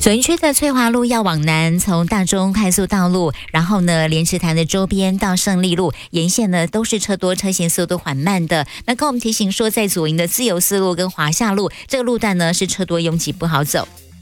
左营区的翠华路要往南，从大中快速道路，然后呢莲池潭的周边到胜利路沿线呢都是车多，车行速度缓慢的。那跟我们提醒说，在左营的自由四路跟华夏路这个路段呢是车多拥挤不好走。